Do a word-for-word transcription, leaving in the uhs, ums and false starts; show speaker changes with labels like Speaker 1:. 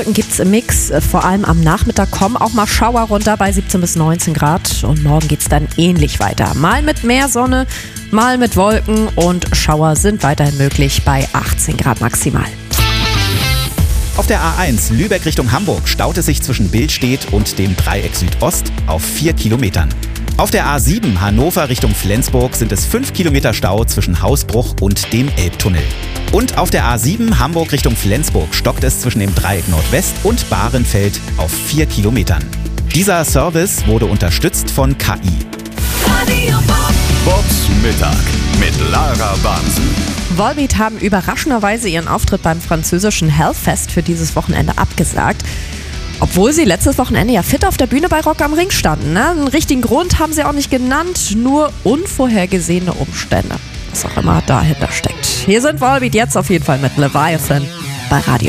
Speaker 1: Gibt es im Mix, vor allem am Nachmittag kommen auch mal Schauer runter bei siebzehn bis neunzehn Grad und morgen geht es dann ähnlich weiter. Mal mit mehr Sonne, mal mit Wolken und Schauer sind weiterhin möglich bei achtzehn Grad maximal.
Speaker 2: Auf der A eins Lübeck Richtung Hamburg staut es sich zwischen Billstedt und dem Dreieck Südost auf vier Kilometern. Auf der A sieben Hannover Richtung Flensburg sind es fünf Kilometer Stau zwischen Hausbruch und dem Elbtunnel. Und auf der A sieben Hamburg Richtung Flensburg stockt es zwischen dem Dreieck Nordwest und Bahrenfeld auf vier Kilometern. Dieser Service wurde unterstützt von K I.
Speaker 3: Bobs Mittag mit Lara Bansen.
Speaker 1: Volbeat haben überraschenderweise ihren Auftritt beim französischen Hellfest für dieses Wochenende abgesagt. Obwohl sie letztes Wochenende ja fit auf der Bühne bei Rock am Ring standen. Ne? Einen richtigen Grund haben sie auch nicht genannt, nur unvorhergesehene Umstände. Was auch immer dahinter steckt. Hier sind Volbeat jetzt auf jeden Fall mit Leviathan bei Radio